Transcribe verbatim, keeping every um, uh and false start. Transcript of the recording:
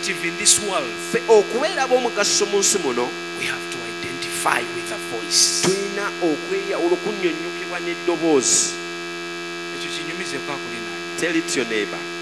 effective in this world, Ffe okubeera ab'omugaso mu nsi muno we have to identify with a voice. tulina okweyawula okunnyonnyokebwa n'eddoboozi. Ekyo kinyumize kwa kulinaanye. Tell it to your neighbor.